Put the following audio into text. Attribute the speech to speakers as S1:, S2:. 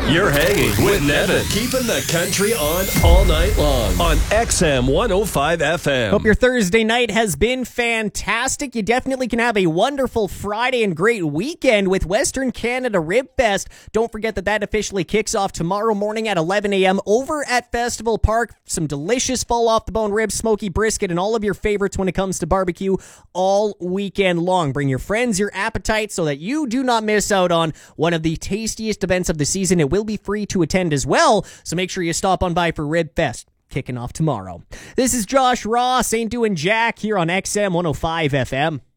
S1: You're hanging with Nevin, keeping the country on all night long on XM 105 FM.
S2: Hope your Thursday night has been fantastic. You definitely can have a wonderful Friday and great weekend with Western Canada Rib Fest. Don't forget that officially kicks off tomorrow morning at 11 a.m. over at Festival Park. Some delicious fall-off-the-bone ribs, smoky brisket, and all of your favorites when it comes to barbecue all weekend long. Bring your friends, your appetite, so that you do not miss out on one of the tastiest events of the season. It will be free to attend as well, so make sure you stop on by for Rib Fest, kicking off tomorrow. This is Josh Ross, Ain't Doing Jack, here on XM 105 FM.